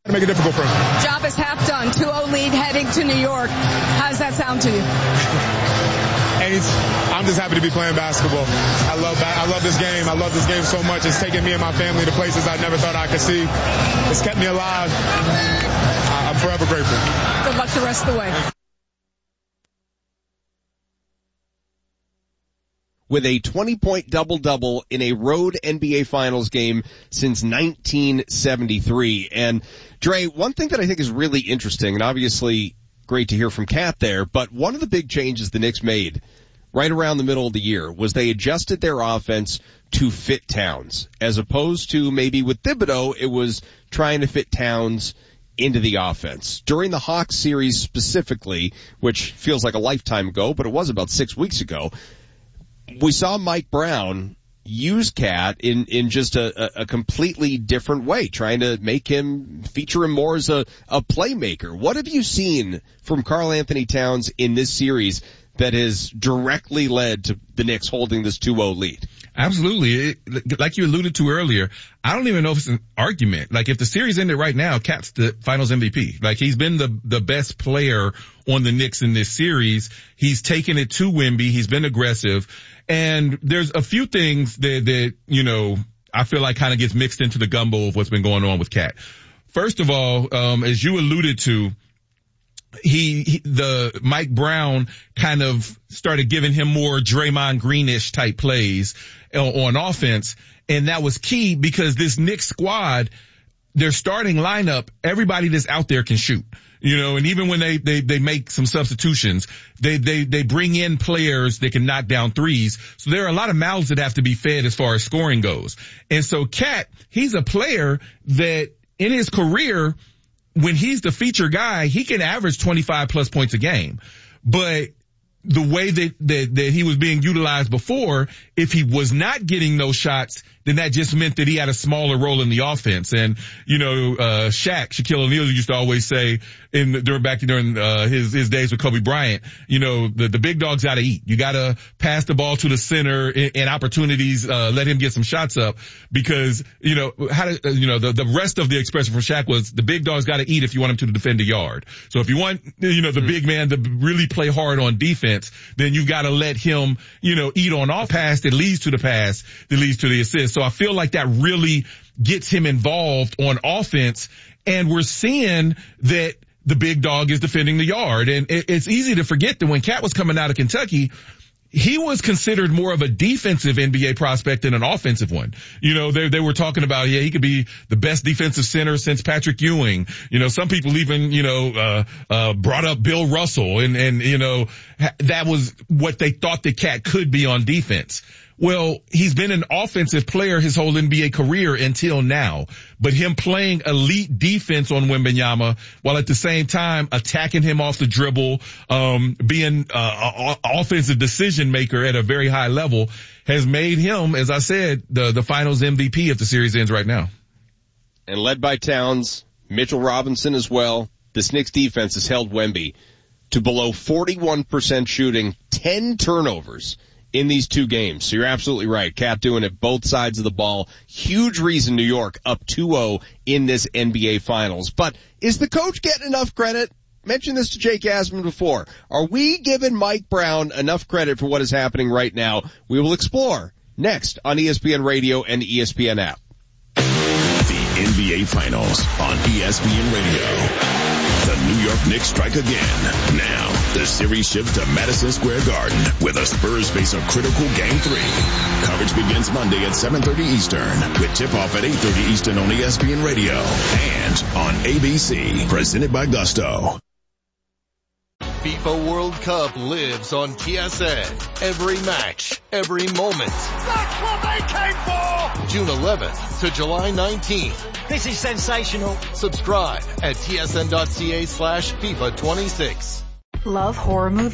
Make it difficult for him. Job is half done. 2-0 lead heading to New York. How does that sound to you? I'm just happy to be playing basketball. I love this game. I love this game so much. It's taken me and my family to places I never thought I could see. It's kept me alive. I'm forever grateful. Good luck the rest of the way. With a 20-point double-double in a road NBA Finals game since 1973. And, Dre, one thing that I think is really interesting, and obviously great to hear from Kat there, but one of the big changes the Knicks made right around the middle of the year was they adjusted their offense to fit Towns, as opposed to maybe with Thibodeau, it was trying to fit Towns into the offense. During the Hawks series specifically, which feels like a lifetime ago, but it was about 6 weeks ago, we saw Mike Brown use Cat in just a completely different way, trying to feature him more as a playmaker. What have you seen from Karl Anthony Towns in this series that has directly led to the Knicks holding this 2-0 lead? Absolutely. Like you alluded to earlier, I don't even know if it's an argument. Like if the series ended right now, Cat's the finals MVP. Like he's been the best player on the Knicks in this series. He's taken it to Wemby. He's been aggressive. And there's a few things that, you know, I feel like kind of gets mixed into the gumbo of what's been going on with Cat. First of all, as you alluded to, the Mike Brown kind of started giving him more Draymond Greenish type plays on offense. And that was key because this Knicks squad, their starting lineup, everybody that's out there can shoot. You know, and even when they make some substitutions, they bring in players that can knock down threes. So there are a lot of mouths that have to be fed as far as scoring goes. And so Cat, he's a player that in his career, when he's the feature guy, he can average 25 plus points a game. But the way that he was being utilized before, if he was not getting those shots, then that just meant that he had a smaller role in the offense. And, you know, Shaquille O'Neal used to always say during his days with Kobe Bryant, you know, the big dog's gotta eat. You gotta pass the ball to the center and opportunities, let him get some shots up because, you know, the rest of the expression from Shaq was the big dog's gotta eat if you want him to defend a yard. So if you want, you know, the big man to really play hard on defense, then you gotta let him, you know, eat on off pass that leads to the pass that leads to the assist. So I feel like that really gets him involved on offense, and we're seeing that the big dog is defending the yard. And it's easy to forget that when Cat was coming out of Kentucky, he was considered more of a defensive NBA prospect than an offensive one. You know, they were talking about, he could be the best defensive center since Patrick Ewing. You know, some people even, you know, brought up Bill Russell and, you know, that was what they thought the Cat could be on defense. Well, he's been an offensive player his whole NBA career until now, but him playing elite defense on Wembanyama while at the same time attacking him off the dribble, being offensive decision maker at a very high level has made him, as I said, the finals MVP if the series ends right now. And led by Towns, Mitchell Robinson as well, this Knicks defense has held Wemby to below 41% shooting, 10 turnovers in these two games. So you're absolutely right. Cat doing it both sides of the ball. Huge reason New York up 2-0 in this NBA Finals. But is the coach getting enough credit? Mentioned this to Jake Asman before. Are we giving Mike Brown enough credit for what is happening right now? We will explore next on ESPN Radio and the ESPN app. The NBA Finals on ESPN Radio. The New York Knicks strike again. Now, the series shifts to Madison Square Garden with the Spurs face a critical Game 3. Coverage begins Monday at 7:30 Eastern with tip-off at 8:30 Eastern on ESPN Radio and on ABC, presented by Gusto. FIFA World Cup lives on TSN. Every match, every moment. That's what they came for! June 11th to July 19th. This is sensational. Subscribe at tsn.ca/FIFA26. Love horror movies?